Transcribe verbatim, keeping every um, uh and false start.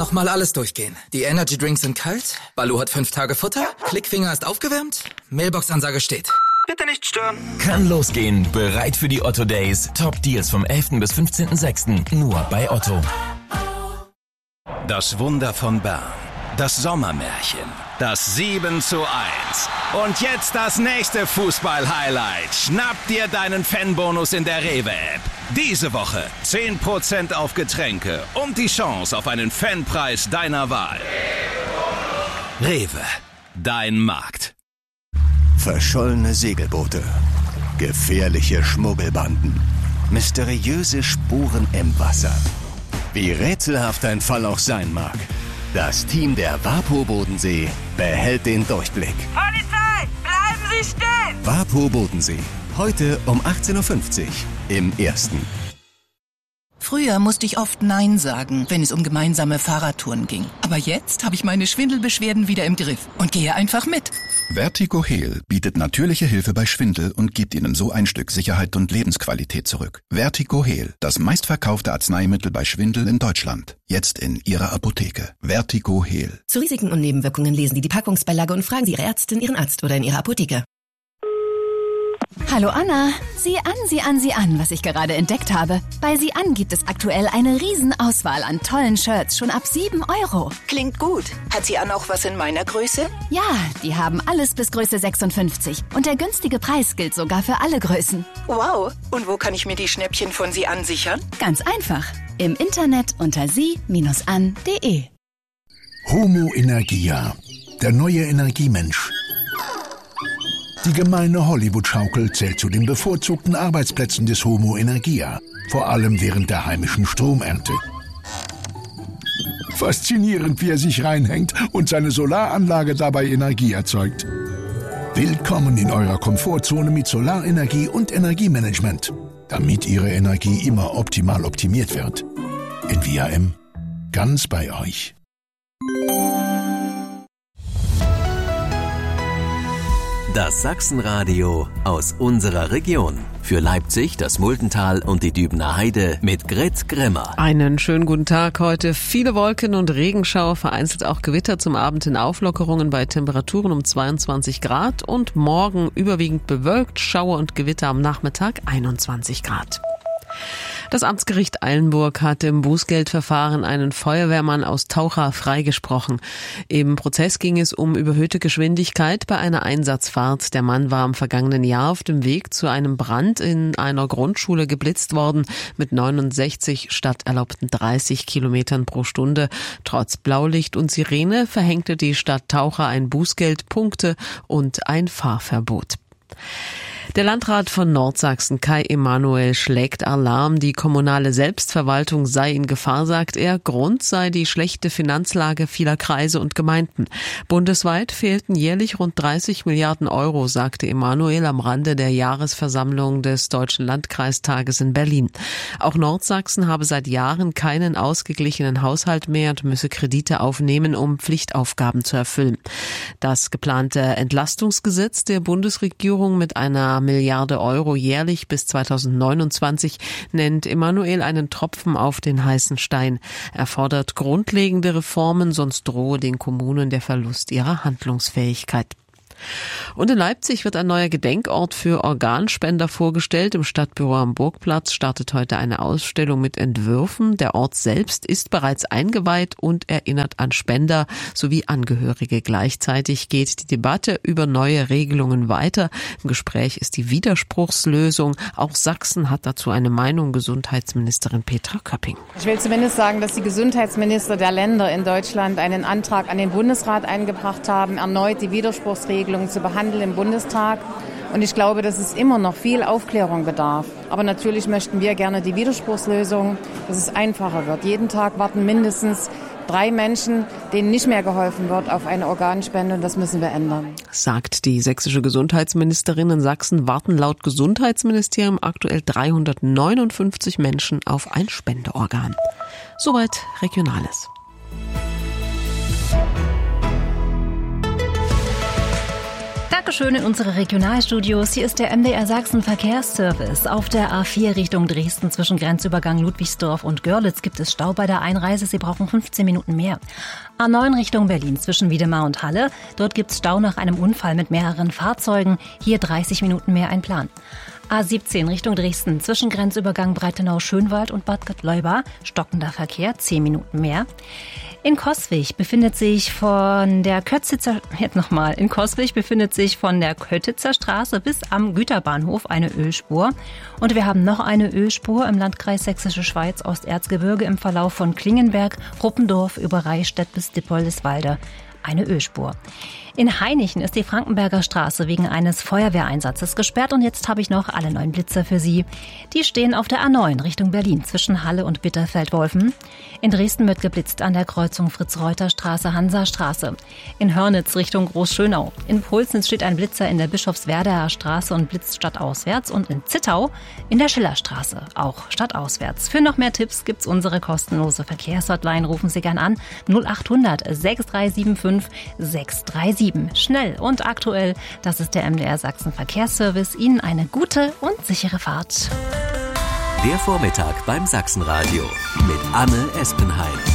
Nochmal alles durchgehen. Die Energy Drinks sind kalt, Baloo hat fünf Tage Futter, Klickfinger ist aufgewärmt, Mailbox-Ansage steht. Bitte nicht stören. Kann losgehen. Bereit für die Otto Days. Top Deals vom elften bis fünfzehnten sechsten Nur bei Otto. Das Wunder von Bern. Das Sommermärchen. Das sieben zu eins. Und jetzt das nächste Fußball-Highlight. Schnapp dir deinen Fanbonus in der Rewe-App. Diese Woche zehn Prozent auf Getränke und die Chance auf einen Fanpreis deiner Wahl. Rewe. Dein Markt. Verschollene Segelboote, gefährliche Schmuggelbanden, mysteriöse Spuren im Wasser. Wie rätselhaft ein Fall auch sein mag, das Team der WaPo Bodensee behält den Durchblick. Polizei, bleiben Sie stehen! WaPo Bodensee, heute um achtzehn Uhr fünfzig im Ersten. Früher musste ich oft Nein sagen, wenn es um gemeinsame Fahrradtouren ging. Aber jetzt habe ich meine Schwindelbeschwerden wieder im Griff und gehe einfach mit. Vertigo Heal bietet natürliche Hilfe bei Schwindel und gibt Ihnen so ein Stück Sicherheit und Lebensqualität zurück. Vertigo Heal, das meistverkaufte Arzneimittel bei Schwindel in Deutschland. Jetzt in Ihrer Apotheke. Vertigo Heal. Zu Risiken und Nebenwirkungen lesen Sie die Packungsbeilage und fragen Sie Ihre Ärztin, Ihren Arzt oder in Ihrer Apotheke. Hallo Anna, sieh an, sieh an, sieh an, was ich gerade entdeckt habe. Bei Sieh an gibt es aktuell eine Riesenauswahl an tollen Shirts, schon ab sieben Euro. Klingt gut. Hat Sieh an auch was in meiner Größe? Ja, die haben alles bis Größe sechsundfünfzig. Und der günstige Preis gilt sogar für alle Größen. Wow, und wo kann ich mir die Schnäppchen von Sieh an sichern? Ganz einfach, im Internet unter sie Bindestrich an punkt de. Homo Energia, der neue Energiemensch. Die gemeine Hollywood-Schaukel zählt zu den bevorzugten Arbeitsplätzen des Homo Energia, vor allem während der heimischen Stromernte. Faszinierend, wie er sich reinhängt und seine Solaranlage dabei Energie erzeugt. Willkommen in eurer Komfortzone mit Solarenergie und Energiemanagement, damit Ihre Energie immer optimal optimiert wird. In V R M, ganz bei euch. Das Sachsenradio aus unserer Region. Für Leipzig, das Muldental und die Dübener Heide mit Grit Grimmer. Einen schönen guten Tag heute. Viele Wolken und Regenschauer, vereinzelt auch Gewitter zum Abend in Auflockerungen bei Temperaturen um zweiundzwanzig Grad und morgen überwiegend bewölkt, Schauer und Gewitter am Nachmittag einundzwanzig Grad. Das Amtsgericht Eilenburg hat im Bußgeldverfahren einen Feuerwehrmann aus Taucha freigesprochen. Im Prozess ging es um überhöhte Geschwindigkeit bei einer Einsatzfahrt. Der Mann war im vergangenen Jahr auf dem Weg zu einem Brand in einer Grundschule geblitzt worden mit neunundsechzig statt erlaubten dreißig Kilometern pro Stunde. Trotz Blaulicht und Sirene verhängte die Stadt Taucha ein Bußgeld, Punkte und ein Fahrverbot. Der Landrat von Nordsachsen, Kai Emanuel, schlägt Alarm. Die kommunale Selbstverwaltung sei in Gefahr, sagt er. Grund sei die schlechte Finanzlage vieler Kreise und Gemeinden. Bundesweit fehlten jährlich rund dreißig Milliarden Euro, sagte Emanuel am Rande der Jahresversammlung des Deutschen Landkreistages in Berlin. Auch Nordsachsen habe seit Jahren keinen ausgeglichenen Haushalt mehr und müsse Kredite aufnehmen, um Pflichtaufgaben zu erfüllen. Das geplante Entlastungsgesetz der Bundesregierung mit einer Milliarde Euro jährlich bis zweitausendneunundzwanzig nennt Emanuel einen Tropfen auf den heißen Stein. Er fordert grundlegende Reformen, sonst drohe den Kommunen der Verlust ihrer Handlungsfähigkeit. Und in Leipzig wird ein neuer Gedenkort für Organspender vorgestellt. Im Stadtbüro am Burgplatz startet heute eine Ausstellung mit Entwürfen. Der Ort selbst ist bereits eingeweiht und erinnert an Spender sowie Angehörige. Gleichzeitig geht die Debatte über neue Regelungen weiter. Im Gespräch ist die Widerspruchslösung. Auch Sachsen hat dazu eine Meinung. Gesundheitsministerin Petra Köpping. Ich will zumindest sagen, dass die Gesundheitsminister der Länder in Deutschland einen Antrag an den Bundesrat eingebracht haben, erneut die Widerspruchsregelung zu behandeln im Bundestag. Und ich glaube, dass es immer noch viel Aufklärung bedarf. Aber natürlich möchten wir gerne die Widerspruchslösung, dass es einfacher wird. Jeden Tag warten mindestens drei Menschen, denen nicht mehr geholfen wird, auf eine Organspende. Und das müssen wir ändern. Sagt die sächsische Gesundheitsministerin. In Sachsen warten laut Gesundheitsministerium aktuell dreihundertneunundfünfzig Menschen auf ein Spendeorgan. Soweit Regionales. Bitteschön in unsere Regionalstudios. Hier ist der M D R Sachsen Verkehrsservice. Auf der A vier Richtung Dresden zwischen Grenzübergang Ludwigsdorf und Görlitz gibt es Stau bei der Einreise. Sie brauchen fünfzehn Minuten mehr. A neun Richtung Berlin zwischen Wiedemar und Halle. Dort gibt es Stau nach einem Unfall mit mehreren Fahrzeugen. Hier dreißig Minuten mehr Einplan. A siebzehn Richtung Dresden zwischen Grenzübergang Breitenau-Schönwald und Bad Gottleuba. Stockender Verkehr, zehn Minuten mehr. In Coswig befindet sich von der Kötzitzer, jetzt nochmal, in Coswig befindet sich von der Köttitzer Straße bis am Güterbahnhof eine Ölspur. Und wir haben noch eine Ölspur im Landkreis Sächsische Schweiz, Osterzgebirge im Verlauf von Klingenberg, Ruppendorf über Reichstätt bis Dippoldiswalde. Eine Ölspur. In Hainichen ist die Frankenberger Straße wegen eines Feuerwehreinsatzes gesperrt und jetzt habe ich noch alle neun Blitzer für Sie. Die stehen auf der A neun Richtung Berlin zwischen Halle und Bitterfeld-Wolfen. In Dresden wird geblitzt an der Kreuzung Fritz-Reuter-Straße, Hansa-Straße. In Hörnitz Richtung Großschönau. In Pulsnitz steht ein Blitzer in der Bischofswerdaer Straße und blitzt stadtauswärts und in Zittau in der Schillerstraße, auch stadtauswärts. Für noch mehr Tipps gibt's unsere kostenlose Verkehrshotline. Rufen Sie gern an null acht hundert sechs drei sieben fünf sechs drei sieben. Schnell und aktuell, das ist der M D R Sachsen Verkehrsservice. Ihnen eine gute und sichere Fahrt. Der Vormittag beim Sachsenradio mit Anne Espenheim.